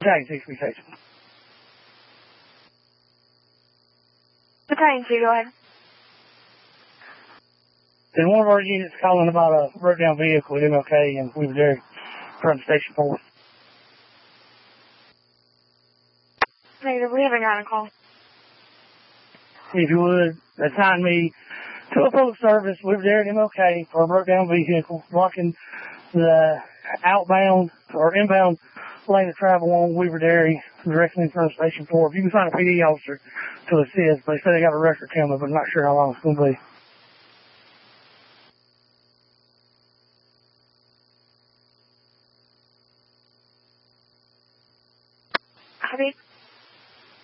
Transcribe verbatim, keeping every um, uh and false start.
Battalion six communication. Battalion two, go ahead. Then one of our units calling about a broke down vehicle at M L K, and we were there from Station four. Negative, we haven't gotten a call. If you would, assign me to a public service. We were there at M L K for a broke down vehicle, blocking the outbound or inbound lane of travel on Weaver Dairy directly in front of Station four. If you can find a P D officer to assist, they say they got a record coming, but I'm not sure how long it's going to be.